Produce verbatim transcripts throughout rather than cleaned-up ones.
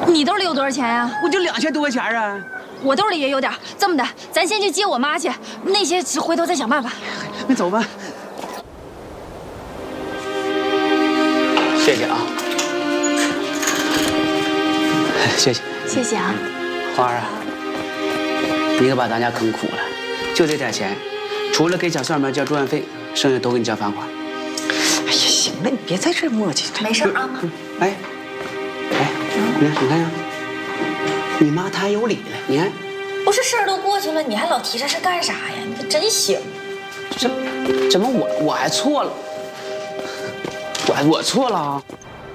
你兜里有多少钱呀？ 我就两千多块钱啊。 我兜里也有点。这么的，咱先去接我妈去，那些回头再想办法。 那走吧。谢谢啊。谢谢。 谢谢啊。 花儿啊，你可把咱家坑苦了，就这点钱，除了给小蒜苗交住院费，剩下都给你交房款。 哎呀，行了，你别在这磨叽。 没事啊，妈。 哎，哎，你看，你看呀，你妈太有理了。你看， 不是事儿都过去了，你还老提这事干啥呀？你可真行。 这怎么我我还错了？我我错了啊！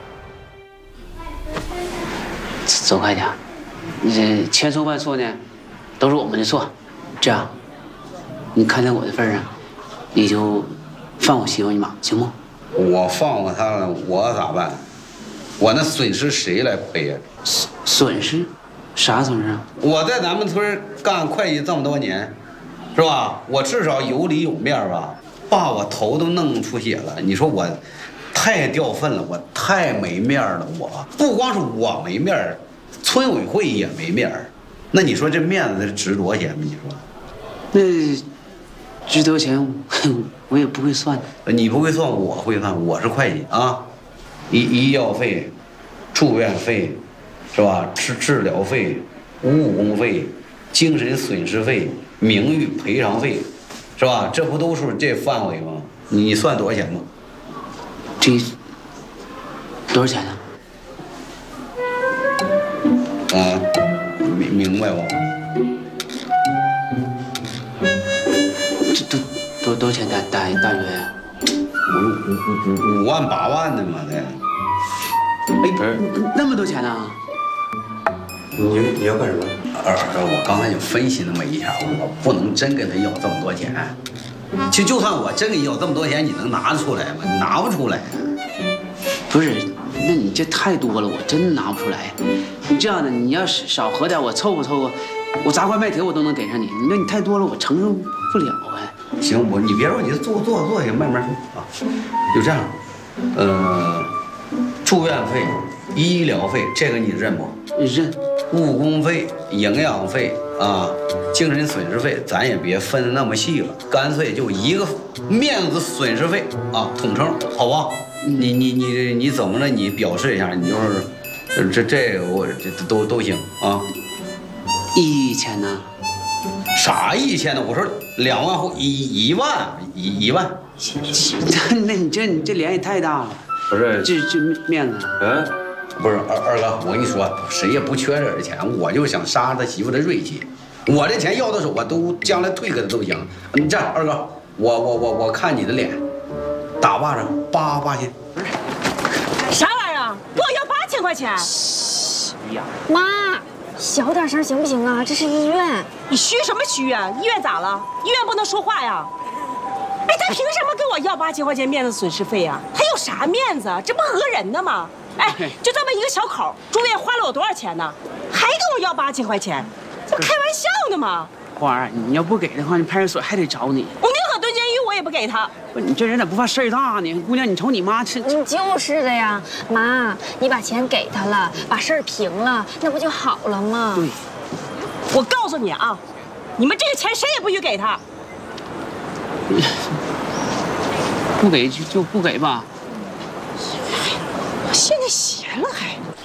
走开点，你这千错万错呢，都是我们的错。这样，你看在我的份上，你就放我媳妇你妈，行不？ 我放过她了，我咋办？我那损失谁来赔呀？ 损失？啥损失啊？ 我在咱们村干会计这么多年，是吧？我至少有理有面吧？把我头都弄出血了，你说我太掉份了，我太没面了。我不光是我没面，村委会也没面。那你说这面子值多少钱吗？你说？ 那值多少钱？我也不会算。 你不会算，我会算。我是会计啊，医医药费、住院费，是吧？治治疗费、误工费、精神损失费、名誉赔偿费，是吧？这不都是这范围吗？你算多少钱吗？ 这多少钱呢？ 啊，明明白不？ 这都多多少钱大大大约呀？ 五五五五万八万的嘛的。 哎，不是那么多钱呢？ 你你要干什么？二哥，我刚才就分析那么一下，我不能真跟他要这么多钱。其实就算我真给你要这么多钱，你能拿得出来吗？你拿不出来。 不是，那你这太多了，我真拿不出来。你这样的，你要是少合点，我凑合凑合，我砸块麦铁我都能给上你。你说你太多了，我承受不了哎。 行，我你别说，你就坐坐坐下，慢慢说啊。就这样，呃，住院费、医疗费，这个你认不？ 认。 误工费、营养费啊，精神损失费，咱也别分的那么细了，干脆就一个面子损失费啊，统称，好吧？你你你你怎么着？你表示一下，你就是这这个我这都都行啊。 一千呢？ 啥一千呢？我说两万或一一万一一万。 那你这你这脸也太大了。 不是， 这这面子。 嗯。不是二二哥，我跟你说，谁也不缺这点钱，我就想杀他媳妇的锐气。我这钱要到手，我都将来退给他都行。你这样，二哥，我我我我看你的脸，打巴掌八八千。 啥玩意儿？给我要八千块钱？ 呀，妈，小点声行不行啊？这是医院。 你虚什么虚啊？医院咋了？医院不能说话呀？哎，他凭什么跟我要八千块钱面子损失费呀？他有啥面子？这不讹人呢吗？哎，就这么一个小口，住院花了我多少钱呢？还跟我要八千块钱，这不开玩笑呢吗？ 花儿，你要不给的话，你派出所还得找你。 我宁可蹲监狱，我也不给他。 不，你这人咋不怕事儿大呢？姑娘，你瞅你妈这…… 你就是的呀，妈，你把钱给他了，把事儿平了，那不就好了吗？ 对， 我告诉你啊，你们这个钱谁也不许给他。 不给就就不给吧。 现在闲了还。